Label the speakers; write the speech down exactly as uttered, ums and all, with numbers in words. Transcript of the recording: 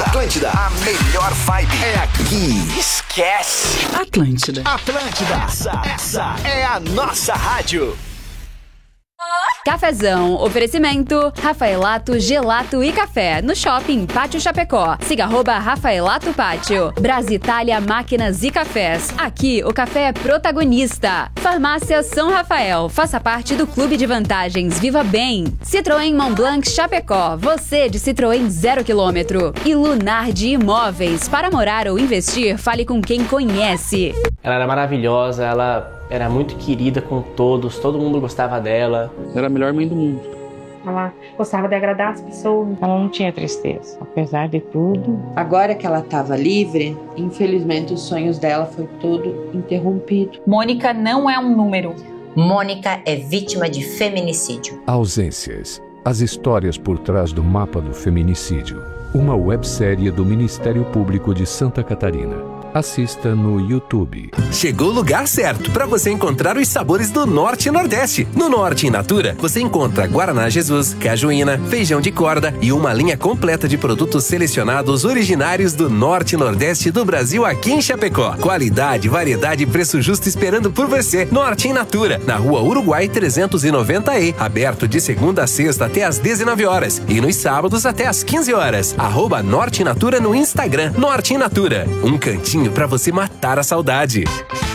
Speaker 1: Atlântida, a melhor vibe é aqui. Esquece.
Speaker 2: Atlântida.
Speaker 1: Atlântida, essa, essa é a nossa rádio.
Speaker 3: Cafezão, oferecimento Rafaelato Gelato e Café no Shopping Pátio Chapecó. Siga arroba Rafaelato Pátio. Brasitália Máquinas e Cafés. Aqui o café é protagonista. Farmácia São Rafael. Faça parte do Clube de Vantagens Viva Bem. Citroën Montblanc Chapecó. Você de Citroën zero quilômetro. E Lunar de Imóveis. Para morar ou investir, fale com quem conhece.
Speaker 4: Ela era maravilhosa, ela era muito querida com todos, todo mundo gostava dela.
Speaker 5: Era a melhor mãe do mundo.
Speaker 6: Ela gostava de agradar as pessoas.
Speaker 7: Ela não tinha tristeza, apesar de tudo.
Speaker 8: Agora que ela estava livre, infelizmente os sonhos dela foi todo interrompido.
Speaker 9: Mônica não é um número.
Speaker 10: Mônica é vítima de feminicídio.
Speaker 11: Ausências. As histórias por trás do mapa do feminicídio. Uma websérie do Ministério Público de Santa Catarina. Assista no YouTube.
Speaker 12: Chegou o lugar certo para você encontrar os sabores do Norte e Nordeste. No Norte in Natura, você encontra Guaraná Jesus, Cajuína, feijão de corda e uma linha completa de produtos selecionados originários do Norte e Nordeste do Brasil aqui em Chapecó. Qualidade, variedade e preço justo esperando por você. Norte in Natura, na Rua Uruguai trezentos e noventa E, aberto de segunda a sexta até às dezenove horas e nos sábados até às quinze horas. Arroba Norte in Natura no Instagram. Norte in Natura, um cantinho para você matar a saudade.